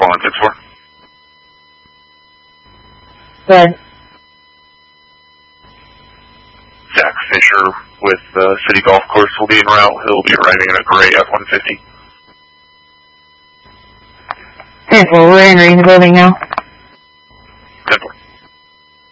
4164. Good. Zach Fisher with City Golf Course will be en route. He'll be arriving in a gray F-150. Well, we're entering the building now.